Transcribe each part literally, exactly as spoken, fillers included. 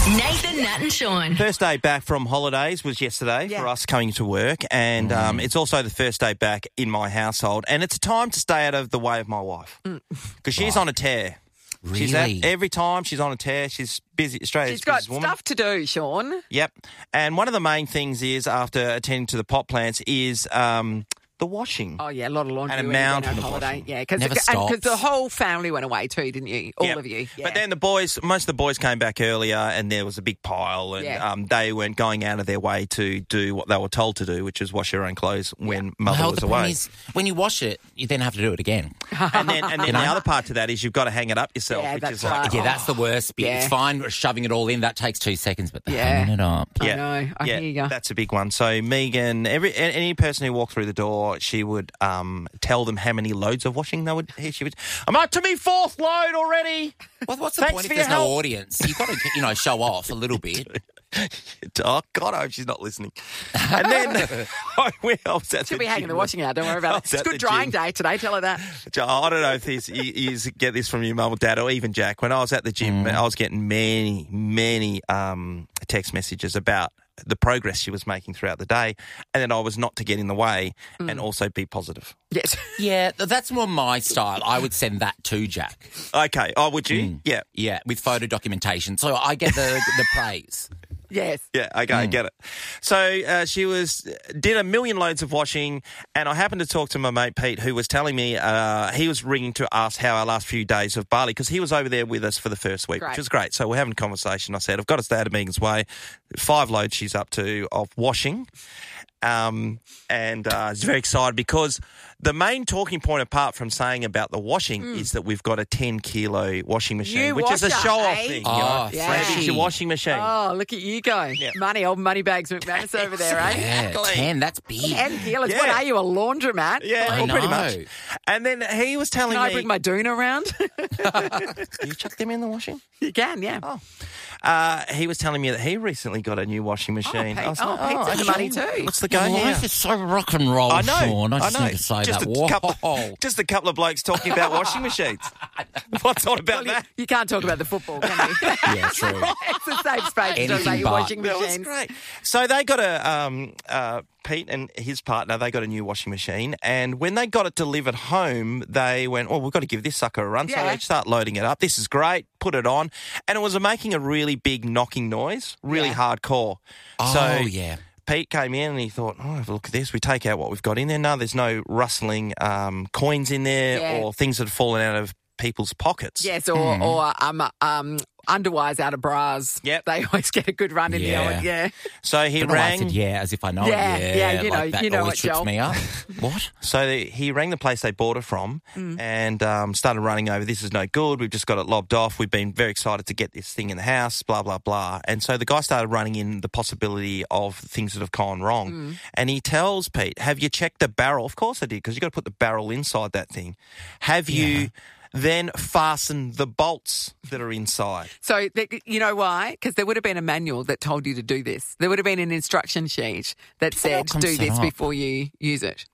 Nathan, Nat and Sean. First day back from holidays was yesterday Yeah. for us coming to work, and Mm. um, it's also the first day back in my household, and it's a time to stay out of the way of my wife because she's on a tear. She's out, Really? every time she's on a tear. She's busy. Australia's She's got busiest woman. stuff to do, Sean. Yep. And one of the main things is after attending to the pot plants is um, the washing. Oh, yeah, a lot of laundry. And a when you went mountain on of holiday. washing. Yeah, because Never the stops. whole family went away too, didn't you? All Yep. of you. Yeah. But then the boys, most of the boys came back earlier and there was a big pile and Yeah. um, they weren't going out of their way to do what they were told to do, which is wash their own clothes when mother Well, was the away. point is, when you wash it, you then have to do it again. And then, and then You know? the other part to that is you've got to hang it up yourself, Yeah, which that's is like, right. Yeah, that's the worst bit. Yeah. It's fine shoving it all in. That takes two seconds, but the Yeah. hanging it up. I yeah, know. I yeah, hear you. that's a big one. So Megan, every a- any person who walked through the door, she would um, tell them how many loads of washing they would. She would. I'm up to me fourth load already. Well, what's the Thanks point for if there's your no help. audience? You've got to, you know, show off a little bit. Oh God, I hope she's not listening. And then I went. I was at She'll the be hanging gym. the washing out. Don't worry I about was it. It's at good the drying gym. day today. Tell her that. I don't know if this, you, you get this from your mum or dad or even Jack. When I was at the gym, I was getting many, many um, text messages about the progress she was making throughout the day, and then I was not to get in the way and also be positive. Yes. Yeah, that's more my style. I would send that to Jack. Okay. Oh, would you? Yeah. Yeah, with photo documentation. So I get the the praise. Yes. Yeah, okay, I get it. So uh, she was did a million loads of washing, and I happened to talk to my mate Pete, who was telling me uh, he was ringing to ask how our last few days of Bali, because he was over there with us for the first week, Great. which was great. So we're having a conversation. I said, I've got to stay out of Megan's way. Five loads she's up to of washing. Um, and uh, he's very excited because the main talking point, apart from saying about the washing, is that we've got a ten kilo washing machine, New which is a washer, show off eh? thing. Oh, you know? yeah. Freddy's your washing machine. Oh, look at you go. Money, old money bags McManus over there, eh? Yeah, Exactly. ten, that's big. ten kilos. Yeah. What are you, a laundromat? Yeah, I well, pretty know. much. And then he was telling Can I me, bring my doona around? you chuck them in the washing? You can, yeah. Oh. Uh, he was telling me that he recently got a new washing machine. Pete- I was oh, like, Pete's in the money actually, too. What's the Your go here? life is so rock and roll, I know. Sean. I just know. need to say just that. A Whoa. couple, just a couple of blokes talking about washing machines. What's all about Well, that? you, you can't talk about the football, can you? Yeah, true. It's a safe space to talk Anything about your but. washing That was machines. great. So they got a um, uh, Pete and his partner. They got a new washing machine, and when they got it delivered home, they went, "Oh, we've got to give this sucker a run." So Yeah. they start loading it up. This is great. Put it on, and it was making a really big knocking noise, really Yeah. hardcore. Oh, so yeah. Pete came in and he thought, "Oh, have a look at this." We take out what we've got in there. No, there's no rustling um, coins in there Yeah. or things that have fallen out of people's pockets. Yes, or, or um, um, underwires out of bras. Yep. They always get a good run in Yeah. the old, yeah. So he Don't know why I rang. said yeah, as if I know Yeah, it. yeah, Yeah, you like know- that you know always it, trips Joel. me up. What? So he rang the place they bought it from Mm. and um, started running over, this is no good, we've just got it lobbed off, we've been very excited to get this thing in the house, blah, blah, blah. And so the guy started running in the possibility of things that have gone wrong. Mm. And he tells Pete, have you checked the barrel? Of course I did, because you've got to put the barrel inside that thing. Have you then fastened the bolts that are inside? So, th- you know why? Because there would have been a manual that told you to do this. There would have been an instruction sheet that said, comes do set this up. before you use it.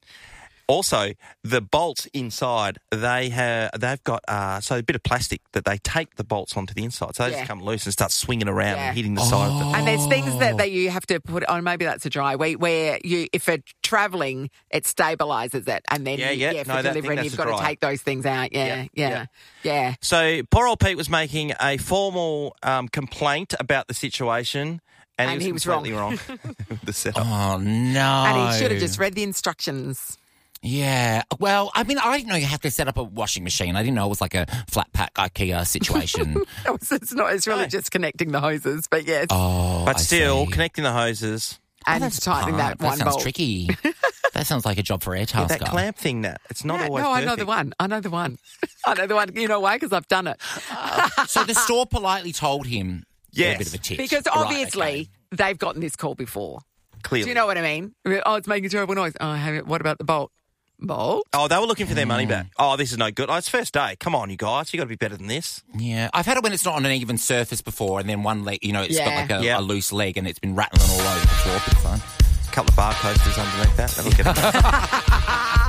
Also, the bolts inside, they have, they've got uh, so a bit of plastic that they tape the bolts onto the inside. So they Yeah. just come loose and start swinging around Yeah. and hitting the side of the... And there's things that, that you have to put on. Maybe that's a dry week where you, if it's travelling, it stabilises it, and then Yeah, you, yeah. yeah, for No, that thing, delivering, that's you've a got to dry. take those things out. Yeah, Yeah, yeah, yeah. yeah. So poor old Pete was making a formal um, complaint about the situation, and, And he he was was completely wrong. with the setup. Oh, no. And he should have just read the instructions. Yeah. Well, I mean, I didn't know you have to set up a washing machine. I didn't know it was like a flat pack IKEA situation. It's it's not. It's really No. just connecting the hoses, but yes, oh, But I still, see. connecting the hoses, Oh, and that's tightening hard. that one sounds bolt. tricky. That sounds like a job for that Airtasker. clamp thing, that it's not Yeah, always no, I perfect. know the one. I know the one. I know the one. You know why? Because I've done it. So the store politely told him Yes. a bit of a tip. Because Right, obviously okay. they've gotten this call before. Clearly. Do you know what I mean? Oh, it's making a terrible noise. Oh, have it. What about the bolt? Bolt? Oh, they were looking for their money Mm. back. Oh, this is no good. Oh, it's first day. Come on, you guys. You got to be better than this. Yeah, I've had it when it's not on an even surface before, and then one leg, you know, it's Yeah. got like a, Yeah. a loose leg, and it's been rattling all over the floor. It's fun. A couple of bar coasters underneath that. That'll get it.